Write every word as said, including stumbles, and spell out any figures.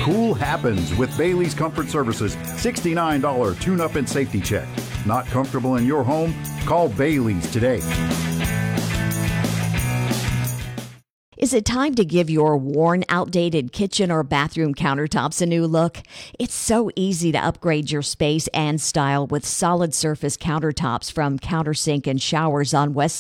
Cool happens with Bailey's Comfort Services sixty-nine dollars tune-up and safety check. Not comfortable in your home? Call Bailey's today. Is it time to give your worn, outdated kitchen or bathroom countertops a new look? It's so easy to upgrade your space and style with solid surface countertops from Countersink and Showers on West